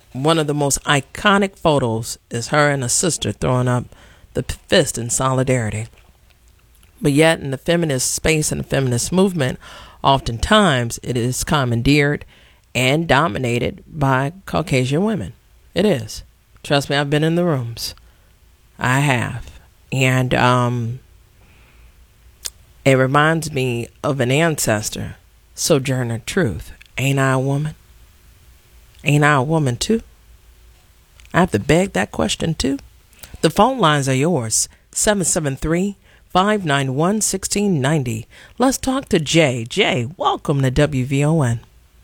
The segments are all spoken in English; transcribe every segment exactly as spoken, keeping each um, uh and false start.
one of the most iconic photos is her and her sister throwing up the fist in solidarity. But yet in the feminist space and the feminist movement, oftentimes it is commandeered and dominated by Caucasian women. It is. Trust me, I've been in the rooms. I have. And um, it reminds me of an ancestor, Sojourner Truth. Ain't I a woman? Ain't I a woman too? I have to beg that question too. The phone lines are yours. seven seven three, five nine one, one six nine zero. Let's talk to Jay. Jay, welcome to W V O N.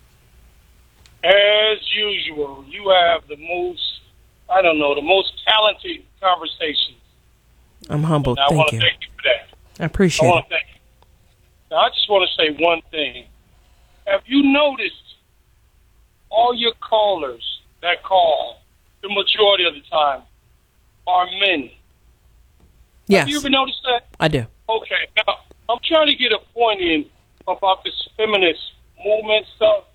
As usual, you have the most, I don't know, the most talented conversations. I'm humbled. And I thank want to you. thank you for that. I appreciate I want it. to thank you. Now, I just want to say one thing. Have you noticed all your callers that call, the majority of the time, are men? Yes. Have you ever noticed that? I do. Okay. Now, I'm trying to get a point in about this feminist movement stuff.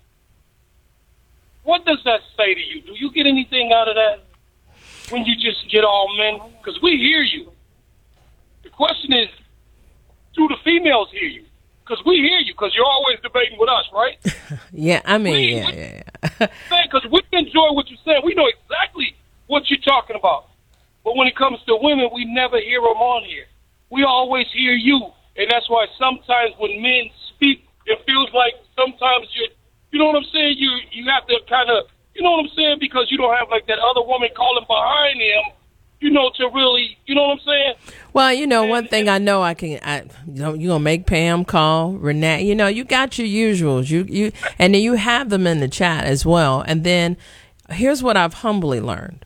What does that say to you? Do you get anything out of that when you just get all men? Because we hear you. The question is, do the females hear you? Because we hear you, because you're always debating with us, right? Yeah, I mean, we, yeah, we, yeah, yeah. Because we enjoy what you're saying. We know exactly what you're talking about. But when it comes to women, we never hear them on here. We always hear you. And that's why sometimes when men speak, it feels like sometimes you're, you know what I'm saying? You you have to kind of, you know what I'm saying? Because you don't have like that other woman calling behind him, you know, to really, you know what I'm saying? Well, you know, one thing I know I can, I, you know, you're going to make Pam call, Renee, you know, you got your usuals, you, you, and then you have them in the chat as well. And then here's what I've humbly learned.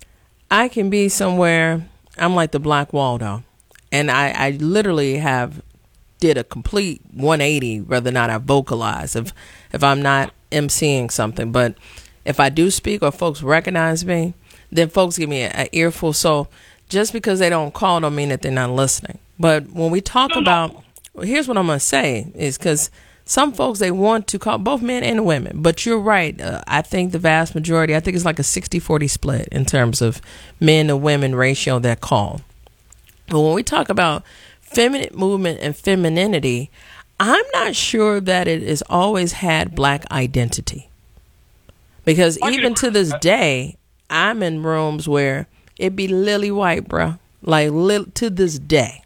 I can be somewhere, I'm like the Black Waldo, and I, I literally have did a complete one eighty, whether or not I vocalize, if, if I'm not emceeing something. But if I do speak or folks recognize me, then folks give me an earful. So just because they don't call don't mean that they're not listening. But when we talk about, well, here's what I'm going to say is because some folks, they want to call both men and women. But you're right. Uh, I think the vast majority, I think it's like a sixty forty split in terms of men to women ratio that call. But when we talk about feminine movement and femininity, I'm not sure that it has always had black identity. Because even to this day, I'm in rooms where it be lily white, bro. Like li- to this day.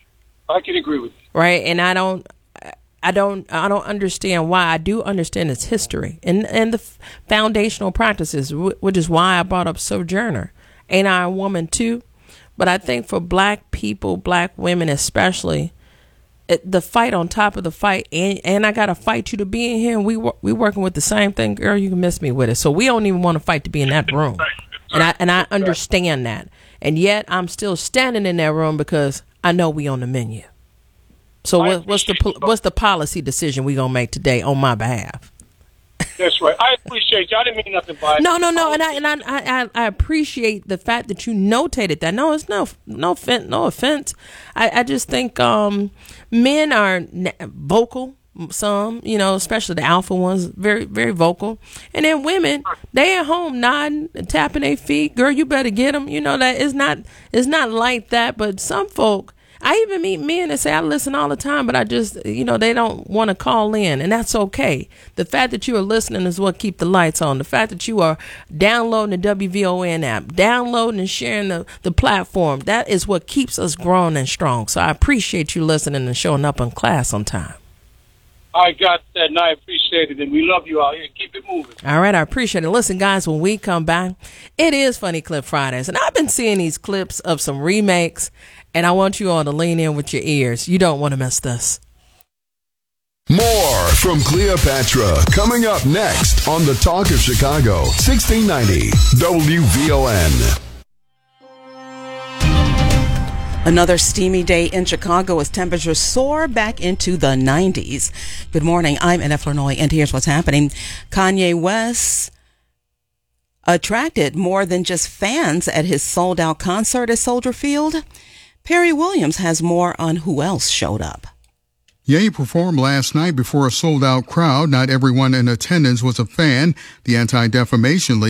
I can agree with you. Right, and I don't, I don't, I don't understand why. I do understand its history and and the f- foundational practices, w- which is why I brought up Sojourner. Ain't I a woman too? But I think for black people, black women especially, it, the fight on top of the fight, and, and I got to fight you to be in here, and we we working with the same thing, girl, you can miss me with it. So we don't even want to fight to be in that room. And I and I understand that. And yet I'm still standing in that room because I know we on the menu. So what, what's the what's the policy decision we going to make today on my behalf? That's right. I appreciate you. I didn't mean nothing by it. No, no, no, and I and I, I I appreciate the fact that you notated that. No, it's no no offense. No offense. I, I just think um, men are vocal. Some, you know, especially the alpha ones, very very vocal, and then women, they at home nodding, tapping their feet. Girl, you better get them. You know that it's not it's not like that. But some folk. I even meet men that say I listen all the time, but I just, you know, they don't want to call in, and that's okay. The fact that you are listening is what keep the lights on. The fact that you are downloading the W V O N app, downloading and sharing the, the platform, that is what keeps us growing and strong. So I appreciate you listening and showing up in class on time. I got that, and I appreciate it, and we love you out here. Keep it moving. All right, I appreciate it. Listen, guys, when we come back, it is Funny Clip Fridays, and I've been seeing these clips of some remakes, and I want you all to lean in with your ears. You don't want to miss this. More from Cleopatra coming up next on the Talk of Chicago, sixteen ninety W V O N. Another steamy day in Chicago as temperatures soar back into the nineties. Good morning, I'm Anna Flournoy, and here's what's happening. Kanye West attracted more than just fans at his sold-out concert at Soldier Field. Perry Williams has more on who else showed up. Ye performed last night before a sold-out crowd. Not everyone in attendance was a fan. The Anti-Defamation League